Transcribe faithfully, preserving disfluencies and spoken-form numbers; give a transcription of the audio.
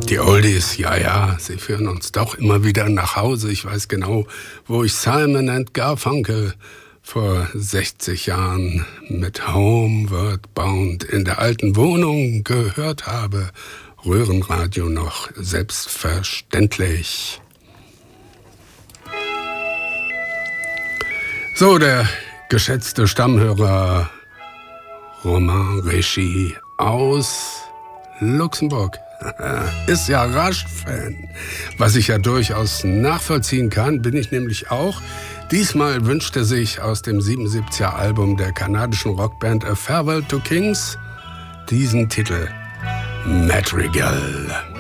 Die Oldies, ja, ja, sie führen uns doch immer wieder nach Hause. Ich weiß genau, wo ich Simon and Garfunkel vor sechzig Jahren mit Homeward Bound in der alten Wohnung gehört habe. Röhrenradio noch, selbstverständlich. So, der geschätzte Stammhörer Romain Rechy aus Luxemburg ist ja Rush-Fan. Was ich ja durchaus nachvollziehen kann, bin ich nämlich auch. Diesmal wünscht er sich aus dem siebenundsiebziger Album der kanadischen Rockband A Farewell to Kings diesen Titel Madrigal.